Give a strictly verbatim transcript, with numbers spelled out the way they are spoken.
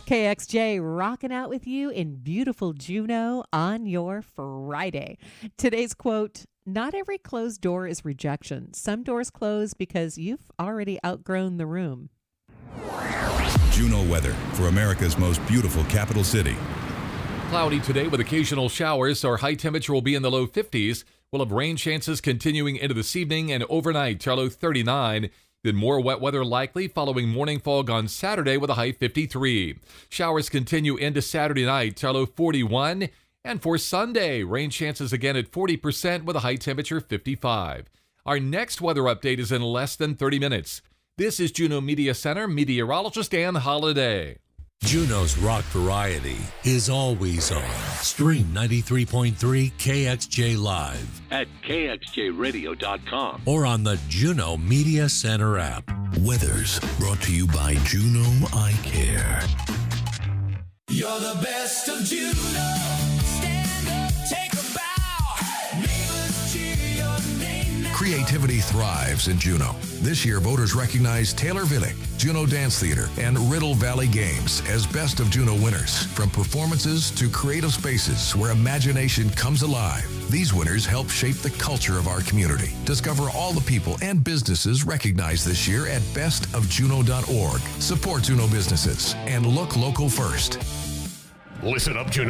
K X J rocking out with you in beautiful Juneau on your Friday. Today's quote, not every closed door is rejection. Some doors close because you've already outgrown the room. Juneau weather for America's most beautiful capital city. Cloudy today with occasional showers. Our high temperature will be in the low fifties. We'll have rain chances continuing into this evening and overnight, our low thirty-nine. Then more wet weather likely following morning fog on Saturday with a high fifty-three. Showers continue into Saturday night, our low forty-one. And for Sunday, rain chances again at forty percent with a high temperature fifty-five. Our next weather update is in less than thirty minutes. This is Juneau Media Center meteorologist Ann Holiday. Juneau's rock variety is always on. Stream ninety-three point three K X J Live at K X J radio dot com or on the Juneau Media Center app. Weather's brought to you by Juneau Eye Care. You're the best of Juneau. Stand up, take a bow. Neighbors cheer your name now. Creativity thrives in Juneau. This year, voters recognize Taylor Villick, Juneau Dance Theater, and Riddle Valley Games as Best of Juneau winners. From performances to creative spaces where imagination comes alive, these winners help shape the culture of our community. Discover all the people and businesses recognized this year at best of juneau dot org. Support Juneau businesses and look local first. Listen up, Juneau.